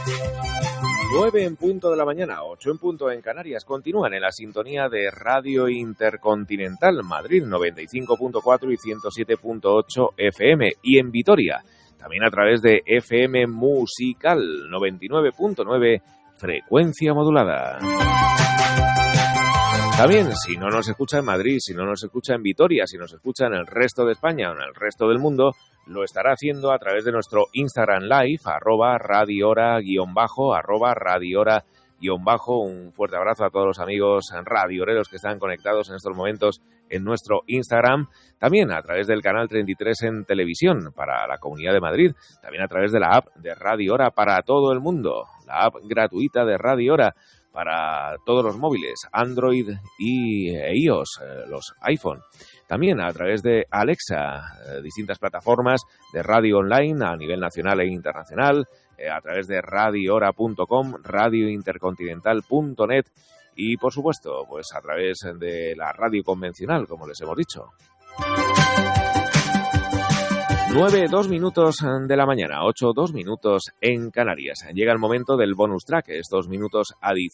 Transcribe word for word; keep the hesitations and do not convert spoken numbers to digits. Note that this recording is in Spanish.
nueve en punto de la mañana, ocho en punto en Canarias. Continúan en la sintonía de Radio Intercontinental Madrid noventa y cinco punto cuatro y ciento siete punto ocho F M, y en Vitoria también a través de F M Musical noventa y nueve punto nueve, frecuencia modulada. También, si no nos escucha en Madrid, si no nos escucha en Vitoria, si nos escucha en el resto de España o en el resto del mundo, lo estará haciendo a través de nuestro Instagram Live, arroba radiora guión bajo, arroba radiora guión bajo. Un fuerte abrazo a todos los amigos radioreros que están conectados en estos momentos en nuestro Instagram. También a través del canal treinta y tres en televisión para la Comunidad de Madrid. También a través de la app de Radio Hora para todo el mundo. La app gratuita de Radio Hora para todos los móviles, Android y iOS, eh, los iPhone. También a través de Alexa, eh, distintas plataformas de radio online a nivel nacional e internacional, eh, a través de radio hora punto com, radio intercontinental punto net y, por supuesto, pues a través de la radio convencional, como les hemos dicho. nueve, dos minutos de la mañana, ocho, dos minutos en Canarias. Llega el momento del bonus track, estos minutos adicionales